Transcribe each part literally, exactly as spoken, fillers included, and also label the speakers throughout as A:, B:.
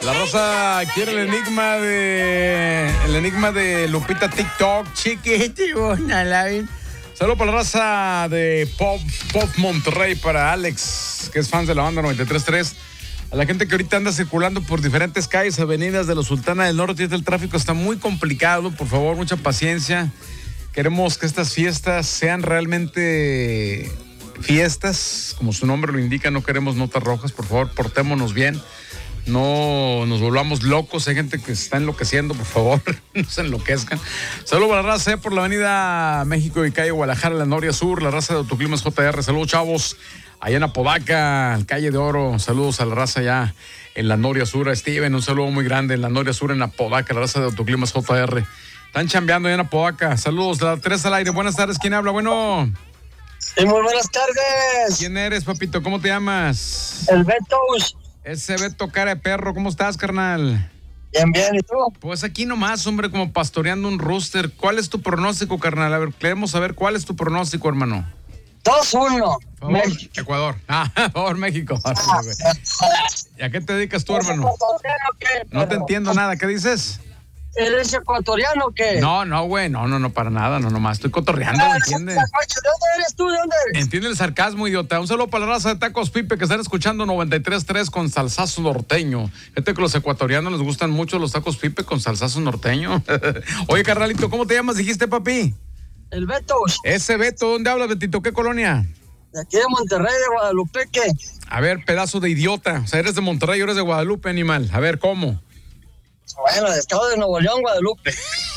A: La raza quiere el enigma de... El enigma de Lupita TikTok. Chiquitibona, la ven. Saludos para la raza de Pop, Pop Monterrey, para Alex, que es fan de la banda noventa y tres punto tres. A la gente que ahorita anda circulando por diferentes calles, avenidas de los Sultana del Norte, el tráfico está muy complicado. Por favor, mucha paciencia. Queremos que estas fiestas sean realmente fiestas, como su nombre lo indica. No queremos notas rojas. Por favor, portémonos bien. No nos volvamos locos. Hay gente que está enloqueciendo, por favor, no se enloquezcan. Saludos a la raza por la avenida México y calle Guadalajara, la Noria Sur, la raza de Autoclimas J R. Saludos, chavos, allá en Apodaca, calle de Oro. Saludos a la raza allá en la Noria Sur. A Steven, un saludo muy grande en la Noria Sur, en Apodaca, la raza de Autoclimas J R. Están chambeando allá en Apodaca. Saludos, la Teresa al aire. Buenas tardes, ¿quién habla? Bueno.
B: Sí, muy buenas tardes.
A: ¿Quién eres, papito? ¿Cómo te llamas?
B: El Beto.
A: Ese Beto cara de perro, ¿cómo estás, carnal?
B: Bien, bien, ¿y tú?
A: Pues aquí nomás, hombre, como pastoreando un rooster. ¿Cuál es tu pronóstico, carnal? A ver, queremos saber cuál es tu pronóstico, hermano.
B: dos uno.
A: Favor, México. Ecuador. Ah, por favor, México. ¿Y a qué te dedicas tú, hermano? No te entiendo nada, ¿qué dices?
B: ¿Eres ecuatoriano o qué?
A: No, no, güey, no, no, no, para nada, no, nomás estoy cotorreando, ¿me entiendes?
B: ¿De dónde eres tú? ¿De dónde eres?
A: Entiende el sarcasmo, idiota. Un saludo para la raza de Tacos Pipe que están escuchando noventa y tres punto tres con salsazo norteño. Fíjate que los ecuatorianos les gustan mucho los tacos Pipe con salsazo norteño. Oye, carnalito, ¿cómo te llamas? Dijiste, papi.
B: El Beto.
A: Ese Beto, ¿dónde hablas, Betito? ¿Qué colonia?
B: De aquí de Monterrey, de Guadalupe, ¿qué?
A: A ver, pedazo de idiota. O sea, eres de Monterrey y eres de Guadalupe, animal. A ver, ¿cómo?
B: Bueno, de estado de Nuevo León, Guadalupe.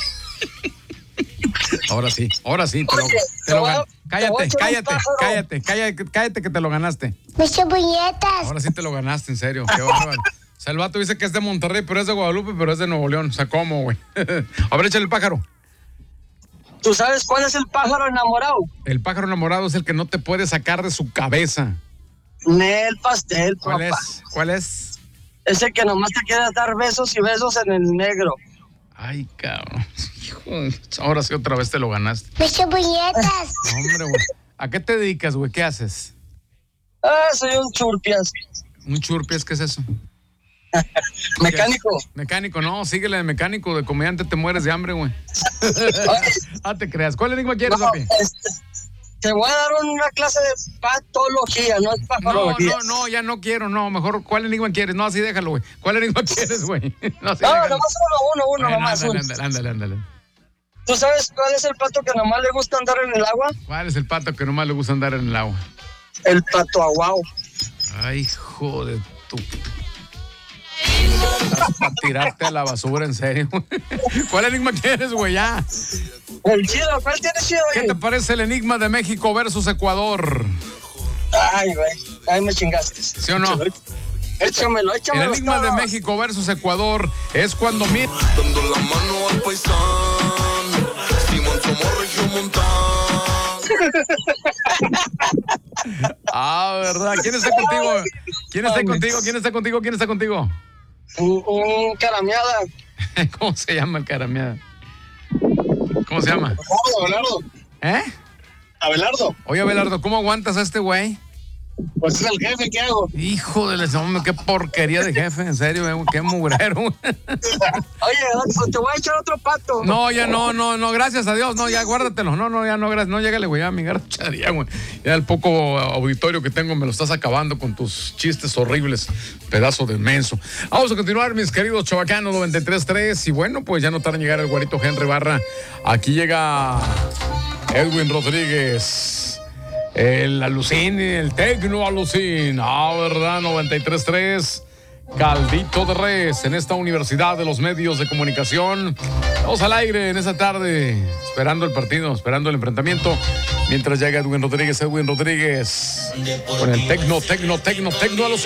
A: Ahora sí, ahora sí. Te
B: Oye,
A: lo, te lo
B: voy a-
A: gan-
B: te
A: cállate,
B: voy a echar un
A: cállate,
B: pájaro.
A: cállate, cállate, cállate que te lo ganaste.
C: Muchas puñetas.
A: Ahora sí te lo ganaste, en serio. Qué bárbaro. O sea, el vato dice que es de Monterrey, pero es de Guadalupe, pero es de Nuevo León. O sea, ¿cómo, güey? A ver, échale el pájaro.
B: ¿Tú sabes cuál es el pájaro enamorado?
A: El pájaro enamorado es el que no te puede sacar de su cabeza.
B: Nel pastel,
A: ¿Cuál
B: papá.
A: es? ¿Cuál es?
B: Ese que nomás te quiere dar besos y besos en el negro.
A: Ay, cabrón. Hijo de- Ahora sí otra vez te lo ganaste.
C: Muchas puñetas.
A: Hombre, güey. ¿A qué te dedicas, güey? ¿Qué haces?
B: Ah, soy un churpias.
A: ¿Un churpies? ¿Qué es eso?
B: Mecánico.
A: Mecánico, no, síguele de mecánico, de comediante te mueres de hambre, güey. Ah, te creas. ¿Cuál enigma quieres,
B: No,
A: papi?
B: este, te voy a dar una clase de patología, no es
A: No,
B: patología.
A: no, no, ya no quiero, no. Mejor, ¿cuál enigma quieres? No, así déjalo, güey. ¿Cuál enigma quieres, güey? No, así
B: No,
A: déjalo.
B: nomás uno, uno, uno,
A: Bueno,
B: nomás
A: ándale,
B: uno.
A: ándale, ándale, ándale.
B: ¿Tú sabes cuál es el pato que nomás le gusta andar en el agua?
A: ¿Cuál es el pato que nomás le gusta andar en el agua?
B: El pato aguao.
A: Ay, hijo de tu... Para tirarte a la basura, en serio. ¿Cuál enigma quieres, güey? Ya.
B: El chido, ¿cuál tienes chido,
A: ¿Qué
B: güey?
A: te parece el enigma de México versus Ecuador?
B: Ay, güey, ahí me chingaste.
A: ¿Sí o no?
B: Échamelo,
A: El
B: échamelo.
A: enigma de
B: todo.
A: México versus Ecuador es cuando mi...
D: Dando la mano al paisano, Simón somos regiomontano.
A: Ah, ¿verdad? ¿Quién está contigo? ¿Quién está contigo? ¿Quién está contigo? ¿Quién está contigo?
B: Un, un carameada.
A: ¿Cómo se llama el carameada? ¿Cómo se llama?
B: Abelardo.
A: ¿Eh?
B: Abelardo.
A: Oye, Abelardo, ¿cómo aguantas a este güey?
B: Pues es el jefe, ¿qué hago?
A: Hijo de la... hombre, qué porquería de jefe, en serio, eh, qué mugrero.
B: Oye, te voy a echar otro pato.
A: No, ya no, no, no, gracias a Dios, no, ya guárdatelo. No, no, ya no, gracias, no, llégale, güey, ya mi garcharía, güey. Ya el poco auditorio que tengo me lo estás acabando con tus chistes horribles, pedazo de menso. Vamos a continuar, mis queridos chavacanos, noventa y tres punto tres. Y bueno, pues ya no tarda en llegar el güerito Henry Barra. Aquí llega Edwin Rodríguez. El Alucín, el Tecno Alucín. Ah, ¿verdad? noventa y tres punto tres. Caldito de res en esta Universidad de los Medios de Comunicación. Vamos al aire en esta tarde, esperando el partido, esperando el enfrentamiento. Mientras llega Edwin Rodríguez, Edwin Rodríguez. Con el Tecno, Tecno, Tecno, Tecno Alucín.